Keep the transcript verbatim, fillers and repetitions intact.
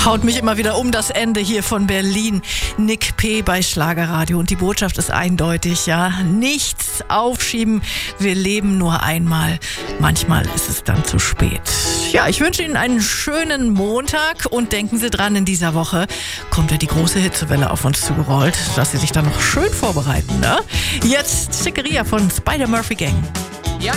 Haut mich immer wieder um das Ende hier von Berlin. Nick P. bei Schlagerradio. Und die Botschaft ist eindeutig, ja. Nichts aufschieben. Wir leben nur einmal. Manchmal ist es dann zu spät. Ja, ich wünsche Ihnen einen schönen Montag und denken Sie dran, in dieser Woche kommt ja die große Hitzewelle auf uns zugerollt, dass Sie sich dann noch schön vorbereiten, ne? Jetzt Schickeria von Spider Murphy Gang.